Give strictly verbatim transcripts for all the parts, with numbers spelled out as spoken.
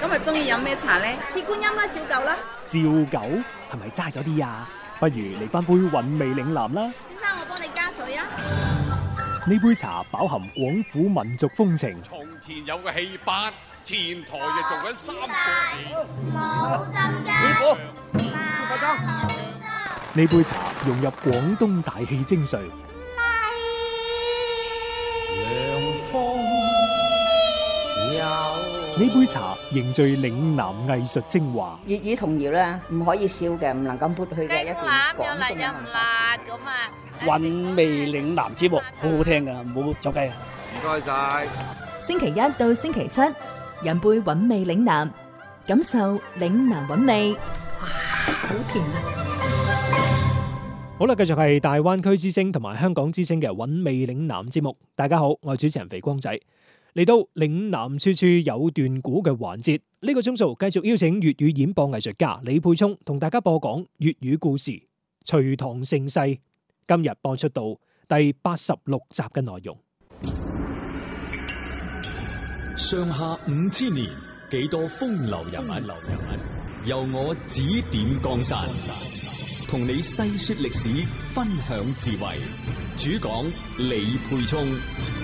今日中意飲咩茶呢？ 鐵觀音啦，照舊啦。 照舊係咪齋咗啲啊？不如嚟翻杯韻味嶺南啦。 先生，我幫你加水啊。 呢杯茶飽含廣府民族風情。 從前有個戲班，前台就做緊三個冇浸㗎。 師傅， 呢杯茶融入廣東大氣精髓。呢杯茶凝聚嶺南藝術精華。 粵語童謠咧，唔可以少嘅，唔能夠抹去嘅一段廣東嘅文化。 咁啊， 韻味嶺南節目好好聽噶，唔好走雞啊！ 唔該晒。 星期一到星期七，飲杯韻味嶺南，感受嶺南韻味。哇，好甜啊！ 好啦，繼續係大灣區之聲同埋香港之聲嘅韻味嶺南節目。大家好，我係主持人肥光仔。嚟到嶺南處處有段古嘅環節，呢、這個鐘數繼續邀請粵語演播藝術家李沛聰同大家播講粵語故事《隋唐盛世》。今日播出到第八十六集嘅內容。 上下五千年，幾多風流人物，由我指點江山，同你細說歷史，分享智慧。主講李沛聰。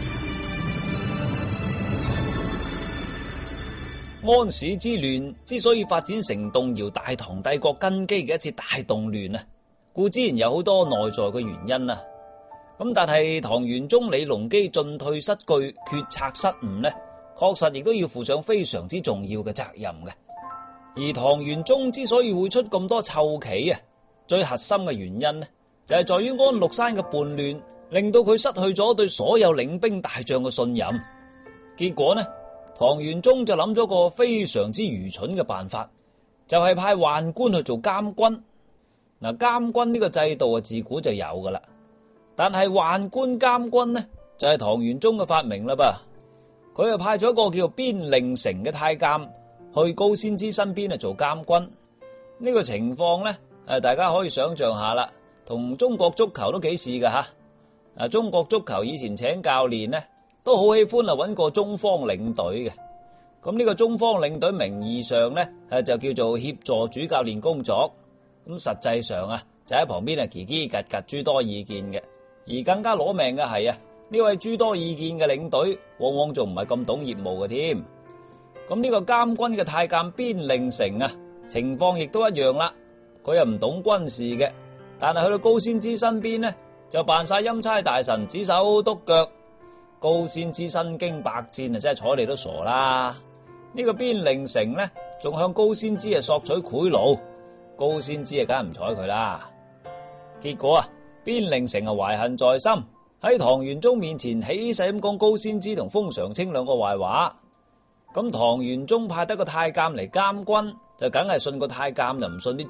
安史之亂之所以發展成動搖大唐帝國根基嘅一次大動亂啊，固之然有好多內在嘅原因啊。咁但係唐玄宗李隆基進退失據、決策失誤呢，確實亦都要負上非常之重要嘅責任嘅。而唐玄宗之所以會出咁多臭棋啊，最核心嘅原因呢，就係在於安祿山嘅叛亂，令到佢失去咗對所有領兵大將嘅信任。結果呢，唐玄宗就諗咗個非常之愚蠢嘅辦法，就係派宦官去做監軍。嗱，監軍呢個制度啊，自古就有噶啦。但係宦官監軍呢，就係唐玄宗嘅發明啦噃。佢又派咗一個叫邊令丞嘅太監去高仙芝身邊啊做監軍。呢個情況呢，誒，大家可以想象下啦，同中國足球都幾似噶吓。啊，中國足球以前請教練呢，都好喜歡啊揾個中方領隊嘅。咁呢個中方領隊名義上呢，誒就叫做協助主教練工作。咁實際上啊，就喺旁邊啊嘰嘰格格諸多意見嘅。而更加攞命嘅係啊，呢位諸多意見嘅領隊，往往仲唔係咁懂業務嘅添。咁呢個監軍嘅太監邊令丞啊，情況亦都一樣啦。佢又唔懂軍事嘅，但係去到高仙芝身邊呢，就扮晒欽差大臣，指手督腳。高仙芝身經百戰啊，真係睬你都傻啦。呢個邊令丞呢，仲向高仙芝啊索取賄賂，高仙芝啊梗係唔睬佢啦。結果啊，邊令丞啊懷恨在心，喺唐玄宗面前起勢咁講高仙芝同封常清兩個壞話。咁唐玄宗派得個太監嚟監軍，就梗係信個太監，就唔信啲